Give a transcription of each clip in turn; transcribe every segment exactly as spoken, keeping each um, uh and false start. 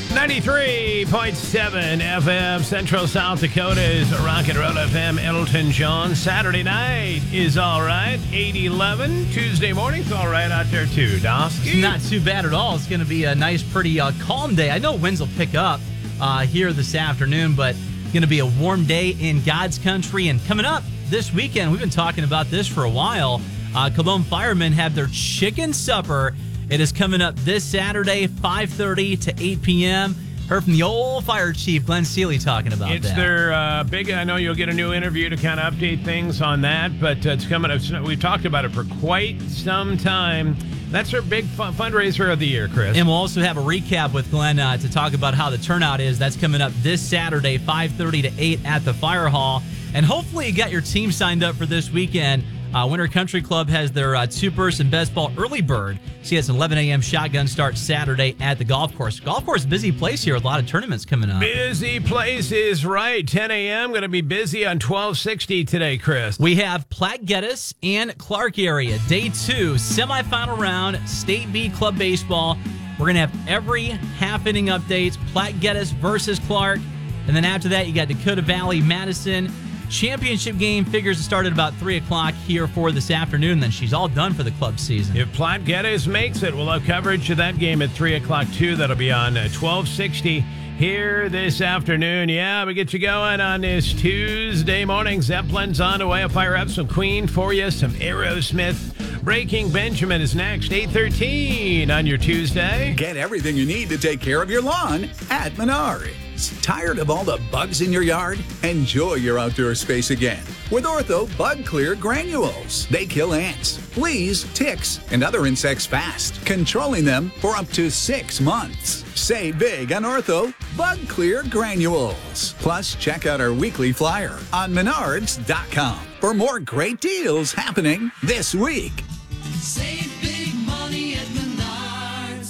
ninety-three point seven F M, Central South Dakota's Rock and Roll F M. Elton John. Saturday night is all right. eight eleven. Tuesday morning's all right out there, too. Dosky? Not too bad at all. It's going to be a nice, pretty uh, calm day. I know winds will pick up uh, here this afternoon, but going to be a warm day in God's country. And coming up this weekend, we've been talking about this for a while. Uh, Cologne Firemen have their chicken supper. It is coming up this Saturday, five thirty to eight p.m. Heard from the old fire chief, Glenn Seeley, talking about it's that. It's their uh, big, I know you'll get a new interview to kind of update things on that, but uh, it's coming up. We've talked about it for quite some time. That's our big fun- fundraiser of the year, Chris. And we'll also have a recap with Glenn uh, to talk about how the turnout is. That's coming up this Saturday, five thirty to eight at the Fire Hall. And hopefully you got your team signed up for this weekend. Uh, Winter Country Club has their uh, two-person best ball early bird. See, it's an eleven a.m. shotgun start Saturday at the golf course. Golf course, busy place here with a lot of tournaments coming up. Busy place is right. ten a.m. going to be busy on twelve sixty today, Chris. We have Platte Geddes and Clark area. Day two, semifinal round, State B Club Baseball. We're going to have every half-inning updates. Platte Geddes versus Clark. And then after that, you got Dakota Valley, Madison. Championship game figures to start at about three o'clock here for this afternoon. Then she's all done for the club season. If Platte Geddes makes it, we'll have coverage of that game at three o'clock, too. That'll be on uh, twelve sixty here this afternoon. Yeah, we get you going on this Tuesday morning. Zeppelin's on the way. I'll fire up some Queen for you, some Aerosmith. Breaking Benjamin is next, eight thirteen on your Tuesday. Get everything you need to take care of your lawn at Menards. Tired of all the bugs in your yard? Enjoy your outdoor space again with Ortho Bug Clear Granules. They kill ants, fleas, ticks, and other insects fast, controlling them for up to six months. Save big on Ortho Bug Clear Granules. Plus, check out our weekly flyer on menards dot com for more great deals happening this week. Save big money at Menards.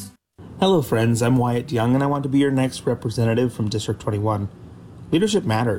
Hello friends, I'm Wyatt Young and I want to be your next representative from District twenty-one. Leadership matters.